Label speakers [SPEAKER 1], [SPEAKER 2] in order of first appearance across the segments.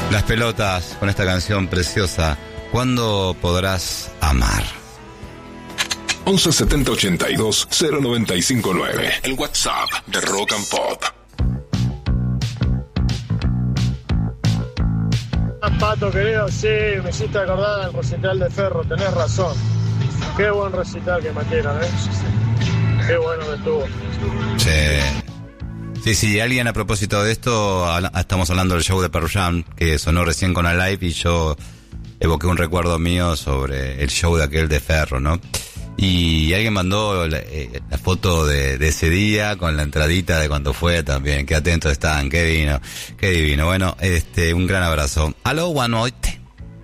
[SPEAKER 1] Las Pelotas con esta canción preciosa. ¿Cuándo podrás amar?
[SPEAKER 2] 11 70 82 0959. El WhatsApp de Rock and Pop.
[SPEAKER 3] Pato querido, sí, me hiciste acordar del recital de Ferro, tenés razón. Qué buen recital que metieron, Qué bueno que estuvo.
[SPEAKER 1] Sí, alguien a propósito de esto, estamos hablando del show de Pearl Jam, que sonó recién con Alive, y yo evoqué un recuerdo mío sobre el show de aquel de Ferro, ¿no? Y alguien mandó la foto de ese día con la entradita de cuando fue también. Qué atentos están, qué divino. Bueno, un gran abrazo. Aló, Guanoite.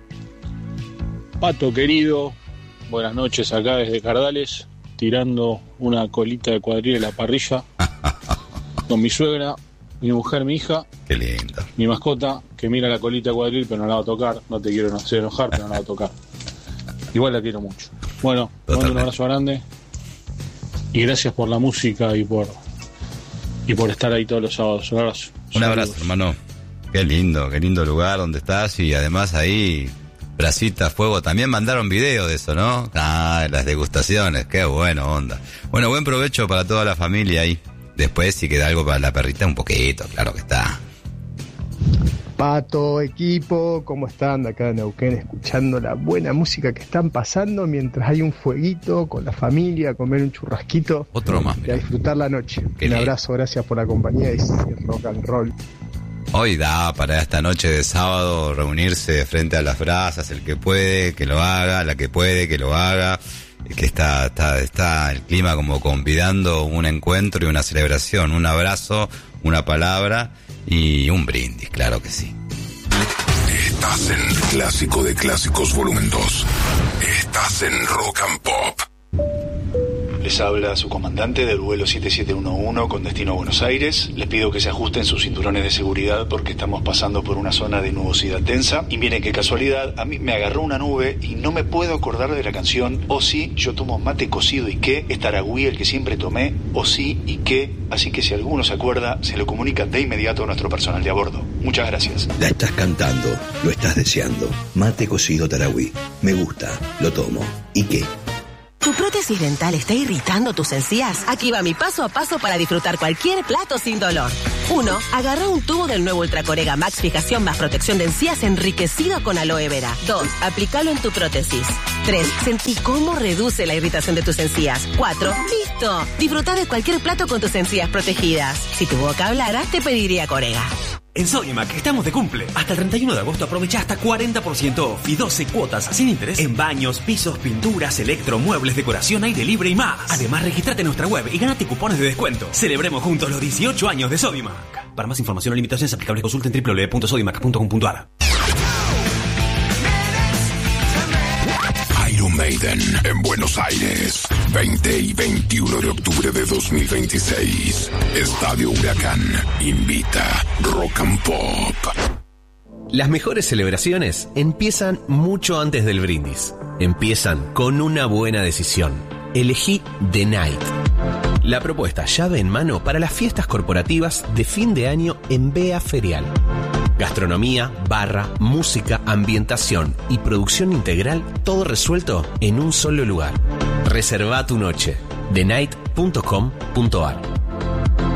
[SPEAKER 4] Pato querido, buenas noches acá desde Cardales, tirando una colita de cuadril en la parrilla con mi suegra, mi mujer, mi hija.
[SPEAKER 1] Qué lindo.
[SPEAKER 4] Mi mascota, que mira la colita de cuadril pero no la va a tocar. No te quiero hacer enojar, pero no la va a tocar. Igual la quiero mucho. Bueno, te mando un abrazo grande y gracias por la música y por estar ahí todos los sábados. Un abrazo.
[SPEAKER 1] Un abrazo, hermano. Qué lindo lugar donde estás, y además ahí brasitas, fuego. También mandaron video de eso, ¿no? Las degustaciones, qué bueno, onda. Bueno, buen provecho para toda la familia ahí. Después, si queda algo para la perrita, un poquito, claro que está.
[SPEAKER 5] Pato, equipo, ¿cómo están? Acá en Neuquén, escuchando la buena música que están pasando mientras hay un fueguito con la familia, comer un churrasquito.
[SPEAKER 1] Otro más.
[SPEAKER 5] Y a disfrutar la noche. Un abrazo, gracias por la compañía y rock and roll.
[SPEAKER 1] Hoy da para esta noche de sábado reunirse frente a las brasas, el que puede, que lo haga, la que puede, que lo haga. Que está el clima como convidando un encuentro y una celebración, un abrazo, una palabra y un brindis, claro que sí.
[SPEAKER 2] Estás en Clásico de Clásicos Volumen 2. Estás en Rock and Pop.
[SPEAKER 6] Les habla su comandante del vuelo 7711 con destino a Buenos Aires. Les pido que se ajusten sus cinturones de seguridad porque estamos pasando por una zona de nubosidad tensa. Y miren qué casualidad, a mí me agarró una nube y no me puedo acordar de la canción O sí, yo tomo mate cocido y qué, es Taragüí el que siempre tomé, O sí y qué. Así que si alguno se acuerda, se lo comunica de inmediato a nuestro personal de a bordo. Muchas gracias.
[SPEAKER 7] La estás cantando, lo estás deseando. Mate cocido Taragüí. Me gusta, lo tomo. ¿Y qué?
[SPEAKER 8] ¿Tu prótesis dental está irritando tus encías? Aquí va mi paso a paso para disfrutar cualquier plato sin dolor. 1. Agarra un tubo del nuevo Ultracorega Max Fijación más protección de encías enriquecido con aloe vera. 2. Aplícalo en tu prótesis. 3. Sentí cómo reduce la irritación de tus encías. 4. ¡Listo! Disfruta de cualquier plato con tus encías protegidas. Si tu boca hablara, te pediría Corega.
[SPEAKER 9] En Sodimac estamos de cumple. Hasta el 31 de agosto aprovecha hasta 40% off y 12 cuotas sin interés en baños, pisos, pinturas, electro, muebles, decoración, aire libre y más. Además, registrate en nuestra web y ganate cupones de descuento. Celebremos juntos los 18 años de Sodimac. Para más información o limitaciones aplicables, consulten www.sodimac.com.ar.
[SPEAKER 2] Iron Maiden en Buenos Aires, 20 y 21 de octubre de 2026. Estadio Huracán invita Rock and Pop.
[SPEAKER 10] Las mejores celebraciones empiezan mucho antes del brindis. Empiezan con una buena decisión. Elegí The Night. La propuesta llave en mano para las fiestas corporativas de fin de año en Bea Ferial. Gastronomía, barra, música, ambientación y producción integral, todo resuelto en un solo lugar. Reserva tu noche. TheNight.com.ar.